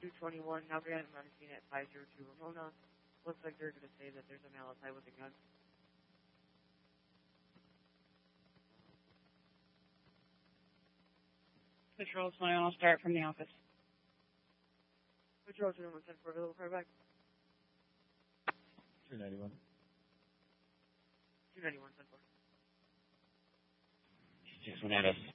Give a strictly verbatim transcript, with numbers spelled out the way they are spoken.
two twenty-one, now Grant, I'm seen at five zero two Ramona. Looks like they're going to say that there's a male outside with a gun. Patrol twenty-one, I'll start from the office. Patrol twenty-one, ten four, available, car back. two ninety-one. two ninety-one, ten four. Just went at us.